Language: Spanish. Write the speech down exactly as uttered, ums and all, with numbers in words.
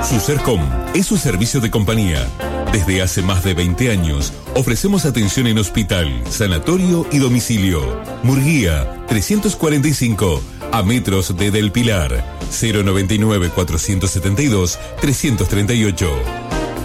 Sucercom es su servicio de compañía. Desde hace más de veinte años ofrecemos atención en hospital, sanatorio y domicilio. Murguía trescientos cuarenta y cinco, a metros de Del Pilar. Cero noventa y nueve cuatrocientos setenta y dos trescientos treinta y ocho.